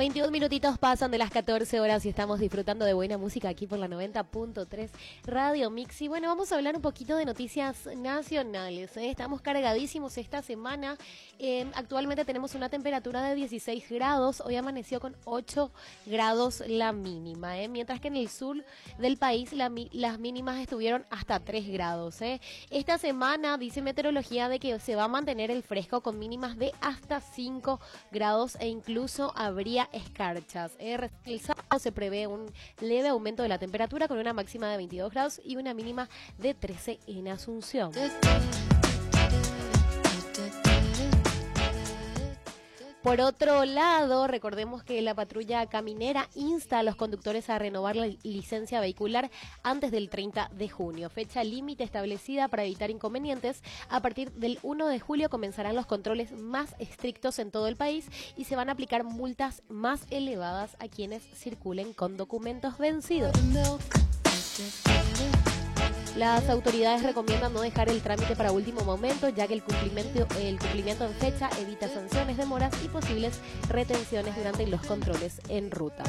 21 minutitos pasan de las 14 horas y estamos disfrutando de buena música aquí por la 90.3 Radio Mix. Y bueno, vamos a hablar un poquito de noticias nacionales. Estamos cargadísimos esta semana. Actualmente tenemos una temperatura de 16 grados. Hoy amaneció con 8 grados la mínima. Mientras que en el sur del país las mínimas estuvieron hasta 3 grados. Esta semana dice meteorología de que se va a mantener el fresco con mínimas de hasta 5 grados e incluso habría escarchas. El sábado se prevé un leve aumento de la temperatura con una máxima de 22 grados y una mínima de 13 en Asunción. Por otro lado, recordemos que la patrulla caminera insta a los conductores a renovar la licencia vehicular antes del 30 de junio, fecha límite establecida para evitar inconvenientes. A partir del 1 de julio comenzarán los controles más estrictos en todo el país y se van a aplicar multas más elevadas a quienes circulen con documentos vencidos. Las autoridades recomiendan no dejar el trámite para último momento, ya que el cumplimiento en fecha evita sanciones, demoras y posibles retenciones durante los controles en ruta.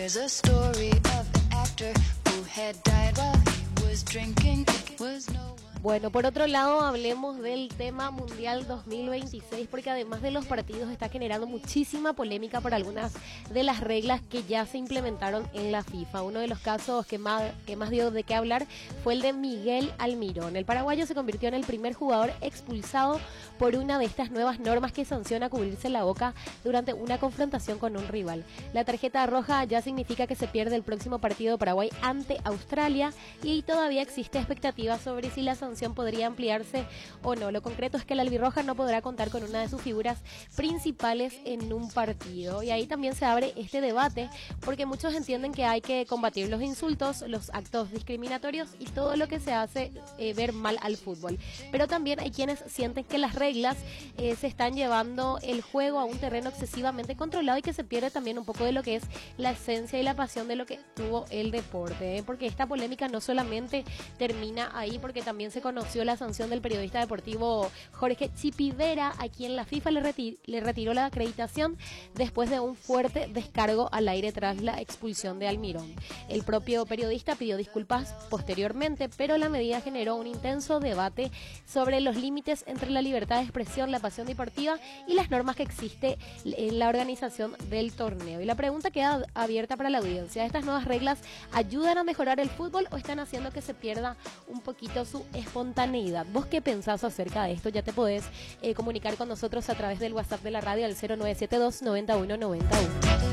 Bueno, por otro lado, hablemos del tema Mundial 2026, porque además de los partidos está generando muchísima polémica por algunas de las reglas que ya se implementaron en la FIFA. Uno de los casos que más dio de qué hablar fue el de Miguel Almirón. El paraguayo se convirtió en el primer jugador expulsado por una de estas nuevas normas que sanciona cubrirse la boca durante una confrontación con un rival. La tarjeta roja ya significa que se pierde el próximo partido de Paraguay ante Australia y todavía existe expectativa sobre si la sanción podría ampliarse o no. Lo concreto es que la albirroja no podrá contar con una de sus figuras principales en un partido. Y ahí también se abre este debate, porque muchos entienden que hay que combatir los insultos, los actos discriminatorios y todo lo que se hace ver mal al fútbol. Pero también hay quienes sienten que las reglas se están llevando el juego a un terreno excesivamente controlado y que se pierde también un poco de lo que es la esencia y la pasión de lo que tuvo el deporte. Porque esta polémica no solamente termina ahí, porque también se conoció la sanción del periodista deportivo Jorge Chipivera, a quien la FIFA le retiró la acreditación después de un fuerte descargo al aire tras la expulsión de Almirón. El propio periodista pidió disculpas posteriormente, pero la medida generó un intenso debate sobre los límites entre la libertad de expresión, la pasión deportiva y las normas que existe en la organización del torneo. Y la pregunta queda abierta para la audiencia: ¿estas nuevas reglas ayudan a mejorar el fútbol o están haciendo que se pierda un poquito su espontaneidad? ¿Vos qué pensás acerca de esto? Ya te podés comunicar con nosotros a través del WhatsApp de la radio al 0972 9191.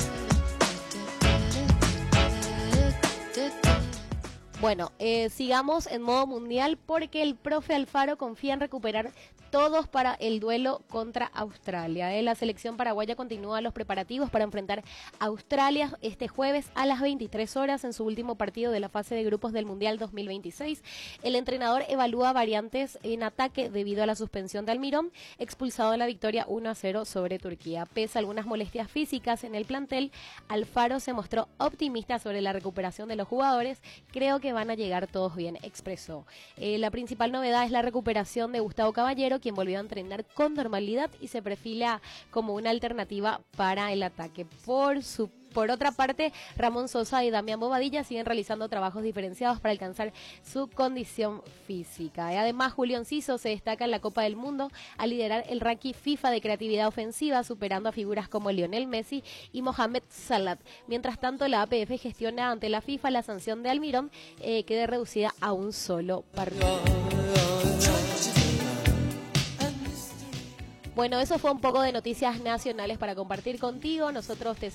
Bueno, sigamos en modo mundial porque el profe Alfaro confía en recuperar todos para el duelo contra Australia. La selección paraguaya continúa los preparativos para enfrentar a Australia este jueves a las 23 horas en su último partido de la fase de grupos del Mundial 2026. El entrenador evalúa variantes en ataque debido a la suspensión de Almirón, expulsado en la victoria 1-0 sobre Turquía. Pese a algunas molestias físicas en el plantel, Alfaro se mostró optimista sobre la recuperación de los jugadores. Creo que van a llegar todos bien, expresó. La principal novedad es la recuperación de Gustavo Caballero, quien volvió a entrenar con normalidad y se perfila como una alternativa para el ataque. Por otra parte, Ramón Sosa y Damián Bobadilla siguen realizando trabajos diferenciados para alcanzar su condición física. Y además, Julio Enciso se destaca en la Copa del Mundo al liderar el ranking FIFA de creatividad ofensiva, superando a figuras como Lionel Messi y Mohamed Salah. Mientras tanto, la APF gestiona ante la FIFA la sanción de Almirón, quede reducida a un solo partido. Bueno, eso fue un poco de noticias nacionales para compartir contigo. Nosotros te